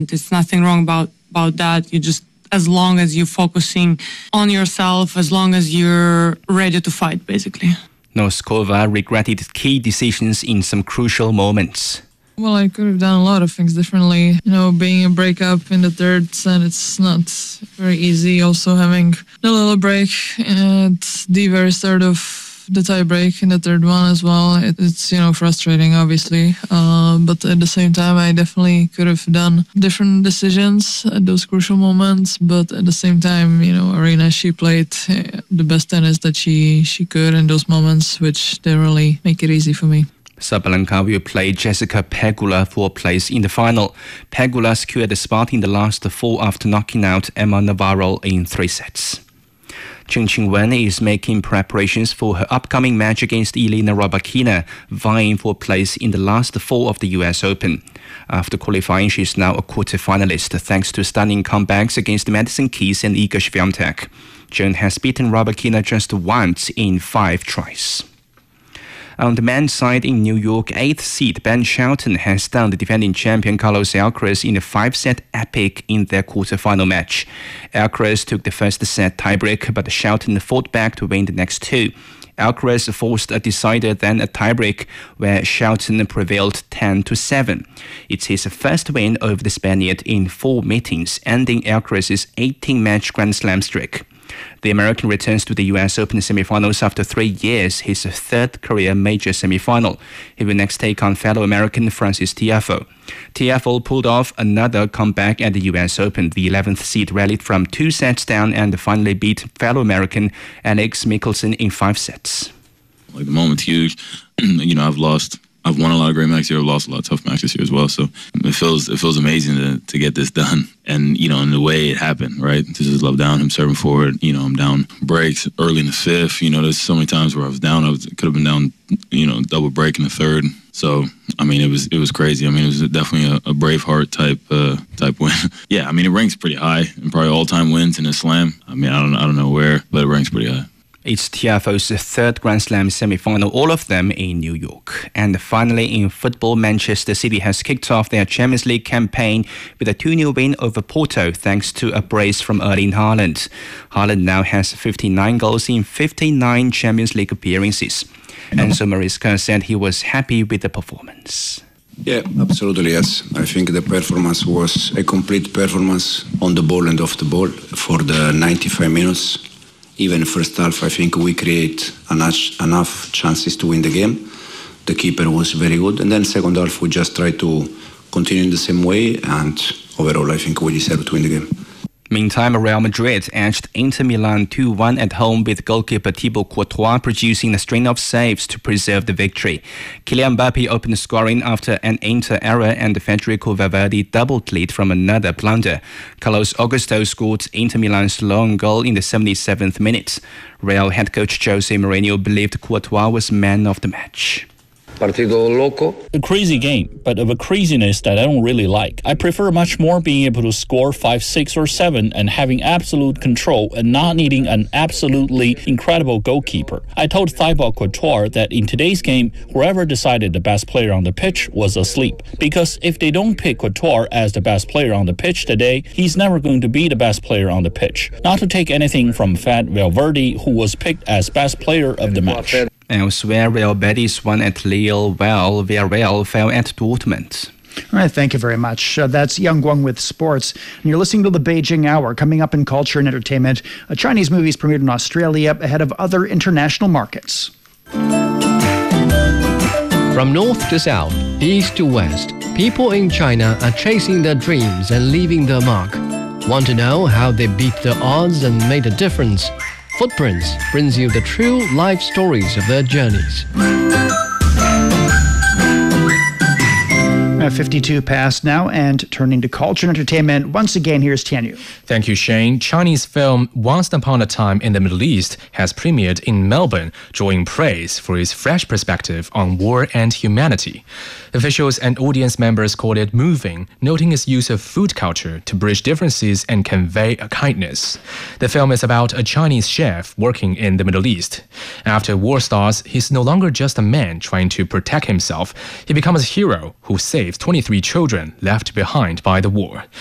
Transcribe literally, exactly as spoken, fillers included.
There's nothing wrong about, about that. You just, as long as you're focusing on yourself, as long as you're ready to fight, basically. Noskova regretted key decisions in some crucial moments. Well, I could have done a lot of things differently. You know, being a breakup in the third set, it's not very easy. Also having a little break at the very start of the tie break in the third one as well. It, it's, you know, frustrating, obviously. Uh, but at the same time, I definitely could have done different decisions at those crucial moments. But at the same time, you know, Aryna, she played the best tennis that she, she could in those moments, which they really make it easy for me. Sabalenka will play Jessica Pegula for a place in the final. Pegula secured a spot in the last four after knocking out Emma Navarro in three sets. Chen Qingwen is making preparations for her upcoming match against Elena Rybakina, vying for a place in the last four of the U S Open. After qualifying, she is now a quarter-finalist thanks to stunning comebacks against Madison Keys and Iga Swiatek. Chen has beaten Rybakina just once in five tries. On the men's side in New York, eighth seed Ben Shelton has stunned the defending champion Carlos Alcaraz in a five-set epic in their quarter-final match. Alcaraz took the first set tiebreak, but Shelton fought back to win the next two. Alcaraz forced a decider, then a tiebreak, where Shelton prevailed ten to seven. It's his first win over the Spaniard in four meetings, ending Alcaraz's eighteen-match Grand Slam streak. The American returns to the U S Open semifinals after three years, his third career major semifinal. He will next take on fellow American Frances Tiafoe. Tiafoe pulled off another comeback at the U S Open. The eleventh seed rallied from two sets down and finally beat fellow American Alex Michelsen in five sets. Like, the moment's huge. You know, I've lost... I've won a lot of great matches here. I've lost a lot of tough matches here as well. So it feels it feels amazing to, to get this done. And, you know, in the way it happened, right? This is love down, him serving forward. You know, I'm down breaks early in the fifth. You know, there's so many times where I was down. I was, could have been down, you know, double break in the third. So, I mean, it was it was crazy. I mean, it was definitely a, a Braveheart type uh, type win. Yeah, I mean, it ranks pretty high and probably all-time wins in a slam. I mean, I don't I don't know where, but it ranks pretty high. It's Tiafoe's third Grand Slam semi-final, all of them in New York. And finally, in football, Manchester City has kicked off their Champions League campaign with a two nil win over Porto thanks to a brace from Erling Haaland. Haaland now has fifty-nine goals in fifty-nine Champions League appearances. Enzo Maresca said he was happy with the performance. Yeah, absolutely, yes. I think the performance was a complete performance on the ball and off the ball for the ninety-five minutes. Even first half, I think we create enough, enough chances to win the game. The keeper was very good. And then second half, we just tried to continue in the same way. And overall, I think we deserve to win the game. Meantime, Real Madrid edged Inter Milan two one at home with goalkeeper Thibaut Courtois producing a string of saves to preserve the victory. Kylian Mbappe opened scoring after an Inter error and Federico Valverde doubled lead from another blunder. Carlos Augusto scored Inter Milan's lone goal in the seventy-seventh minute. Real head coach Jose Mourinho believed Courtois was man of the match. A crazy game, but of a craziness that I don't really like. I prefer much more being able to score five, six, or seven and having absolute control and not needing an absolutely incredible goalkeeper. I told Thibaut Courtois that in today's game, whoever decided the best player on the pitch was asleep. Because if they don't pick Courtois as the best player on the pitch today, he's never going to be the best player on the pitch. Not to take anything from Fed Valverde, who was picked as best player of the match. Elsewhere, Real Betis won at Lille, while Villarreal fell at Dortmund. All right, thank you very much. Uh, that's Yang Guang with sports. And you're listening to the Beijing Hour. Coming up in culture and entertainment, a Chinese movie is premiered in Australia ahead of other international markets. From north to south, east to west, people in China are chasing their dreams and leaving their mark. Want to know how they beat the odds and made a difference? Footprints brings you the true life stories of their journeys. fifty-two past now, and turning to culture and entertainment, once again, here's Tianyu. Thank you, Shane. Chinese film Once Upon a Time in the Middle East has premiered in Melbourne, drawing praise for its fresh perspective on war and humanity. Officials and audience members called it moving, noting its use of food culture to bridge differences and convey a kindness. The film is about a Chinese chef working in the Middle East. After war starts, he's no longer just a man trying to protect himself. He becomes a hero who saves twenty-three children left behind by the war.